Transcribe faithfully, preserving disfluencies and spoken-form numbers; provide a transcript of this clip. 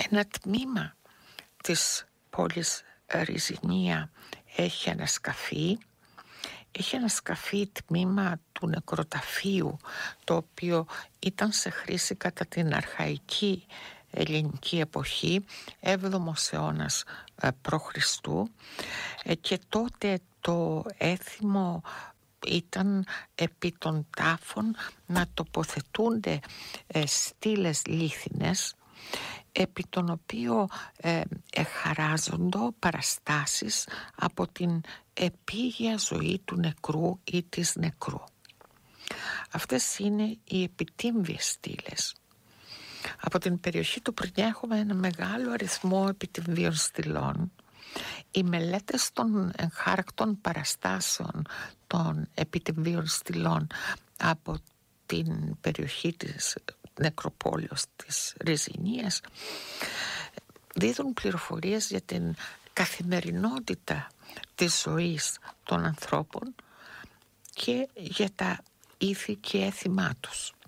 Ένα τμήμα της πόλης Ριζινία έχει ανασκαφεί. Έχει ανασκαφεί τμήμα του νεκροταφείου, το οποίο ήταν σε χρήση κατά την αρχαϊκή ελληνική εποχή, έβδομος αιώνας π.Χ. Και τότε το έθιμο ήταν επί των τάφων να τοποθετούνται στήλες λίθινες, επί των οποίων ε, εχαράζοντο παραστάσεις από την επίγεια ζωή του νεκρού ή της νεκρού. Αυτές είναι οι επιτύμβιες στήλες. Από την περιοχή του Πρινιά έχουμε ένα μεγάλο αριθμό επιτυμβίων στυλών. Οι μελέτες των εγχάρακτων παραστάσεων των επιτυμβίων στυλών από την περιοχή της νεκροπόλεως της Ριζινίας δίδουν πληροφορίες για την καθημερινότητα της ζωής των ανθρώπων και για τα ήθη και έθιμά τους.